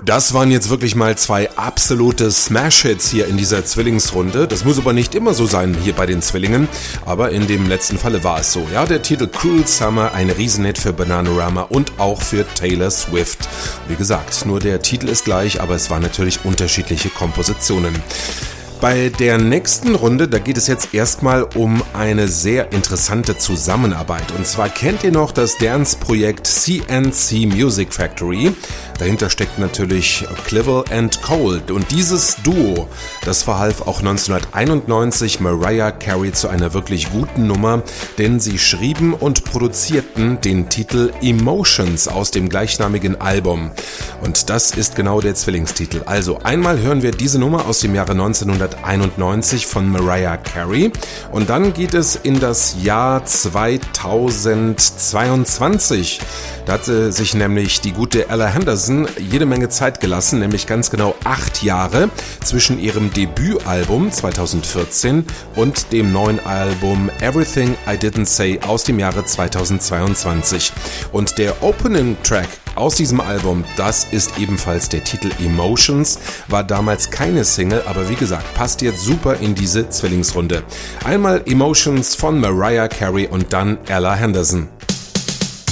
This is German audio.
Das waren jetzt wirklich mal zwei absolute Smash-Hits hier in dieser Zwillingsrunde. Das muss aber nicht immer so sein hier bei den Zwillingen, aber in dem letzten Falle war es so. Ja, der Titel Cruel Summer, ein Riesenhit für Bananarama und auch für Taylor Swift. Wie gesagt, nur der Titel ist gleich, aber es waren natürlich unterschiedliche Kompositionen. Bei der nächsten Runde, da geht es jetzt erstmal um eine sehr interessante Zusammenarbeit. Und zwar kennt ihr noch das Dance-Projekt CNC Music Factory. Dahinter steckt natürlich Clivel and Cold. Und dieses Duo, das verhalf auch 1991 Mariah Carey zu einer wirklich guten Nummer, denn sie schrieben und produzierten den Titel Emotions aus dem gleichnamigen Album. Und das ist genau der Zwillingstitel. Also einmal hören wir diese Nummer aus dem Jahre 1991 von Mariah Carey und dann geht es in das Jahr 2022. Da hatte sich nämlich die gute Ella Henderson jede Menge Zeit gelassen, nämlich ganz genau 8 Jahre zwischen ihrem Debütalbum 2014 und dem neuen Album Everything I Didn't Say aus dem Jahre 2022. Und der Opening Track aus diesem Album, das ist ebenfalls der Titel Emotions, war damals keine Single, aber wie gesagt, passt jetzt super in diese Zwillingsrunde. Einmal Emotions von Mariah Carey und dann Ella Henderson.